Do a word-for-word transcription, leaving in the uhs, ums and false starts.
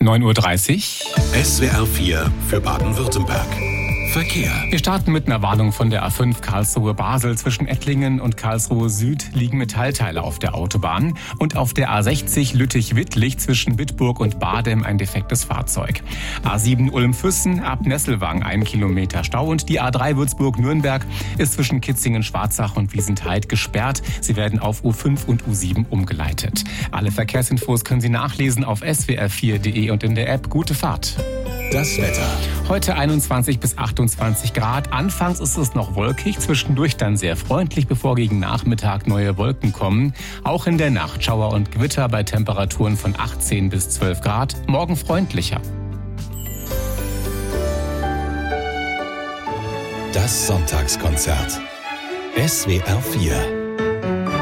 neun Uhr dreißig. S W R vier für Baden-Württemberg. Verkehr. Wir starten mit einer Warnung von der A fünf Karlsruhe-Basel. Zwischen Ettlingen und Karlsruhe Süd liegen Metallteile auf der Autobahn. Und auf der A sechzig Lüttich-Wittlich zwischen Bitburg und Badem ein defektes Fahrzeug. A sieben Ulm-Füssen ab Nesselwang ein Kilometer Stau. Und die A drei Würzburg-Nürnberg ist zwischen Kitzingen-Schwarzach und Wiesentheid gesperrt. Sie werden auf U fünf und U sieben umgeleitet. Alle Verkehrsinfos können Sie nachlesen auf s w r vier punkt d e und in der App. Gute Fahrt. Das Wetter. Heute einundzwanzig bis achtundzwanzig Grad. Anfangs ist es noch wolkig, zwischendurch dann sehr freundlich, bevor gegen Nachmittag neue Wolken kommen. Auch in der Nacht Schauer und Gewitter bei Temperaturen von achtzehn bis zwölf Grad. Morgen freundlicher. Das Sonntagskonzert. S W R vier